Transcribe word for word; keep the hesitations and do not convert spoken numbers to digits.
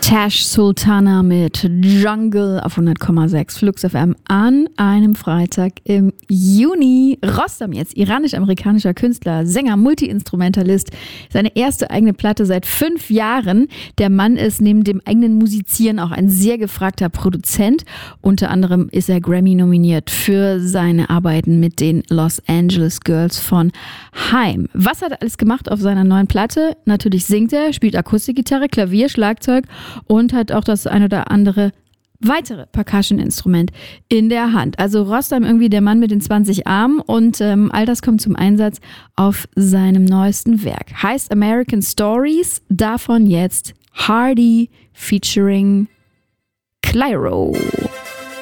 Tash Sultana mit Jungle auf hundert Komma sechs Flux F M an einem Freitag im Juni. Rostam jetzt, iranisch-amerikanischer Künstler, Sänger, Multi-Instrumentalist. Seine erste eigene Platte seit fünf Jahren. Der Mann ist neben dem eigenen Musizieren auch ein sehr gefragter Produzent. Unter anderem ist er Grammy nominiert für seine Arbeiten mit den Los Angeles Girls von Haim. Was hat er alles gemacht auf seiner neuen Platte? Natürlich singt er, spielt Akustikgitarre, Klavier, Schlagzeug und hat auch das ein oder andere weitere Percussion-Instrument in der Hand. Also Rostam irgendwie der Mann mit den zwanzig Armen und ähm, all das kommt zum Einsatz auf seinem neuesten Werk. Heißt American Stories, davon jetzt Hardy featuring Clyro.